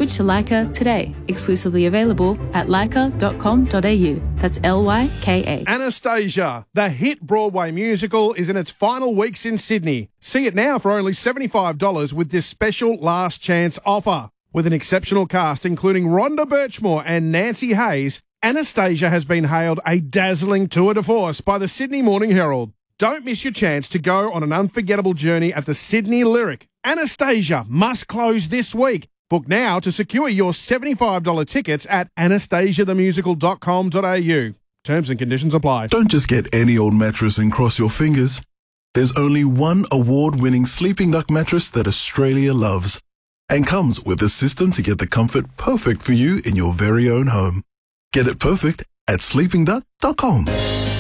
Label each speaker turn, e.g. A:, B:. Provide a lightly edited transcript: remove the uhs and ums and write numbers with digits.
A: Switch to Leica today. Exclusively available at leica.com.au. That's Lyka.
B: Anastasia, the hit Broadway musical, is in its final weeks in Sydney. See it now for only $75 with this special last chance offer. With an exceptional cast including Rhonda Birchmore and Nancy Hayes, Anastasia has been hailed a dazzling tour de force by the Sydney Morning Herald. Don't miss your chance to go on an unforgettable journey at the Sydney Lyric. Anastasia must close this week. Book now to secure your $75 tickets at anastasiathemusical.com.au. Terms and conditions apply.
C: Don't just get any old mattress and cross your fingers. There's only one award-winning Sleeping Duck mattress that Australia loves and comes with a system to get the comfort perfect for you in your very own home. Get it perfect at sleepingduck.com.